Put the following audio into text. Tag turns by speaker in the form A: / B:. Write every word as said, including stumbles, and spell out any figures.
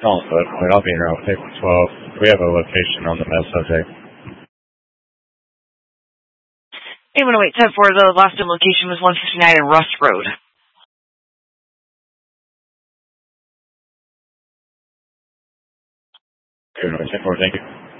A: Oh, but wait, I'll be here. I'll take twelve. We have a location on the mess subject.
B: eight one eight ten four, the last known location was one fifty-nine in Rust Road.
A: eight one eight ten four, thank you.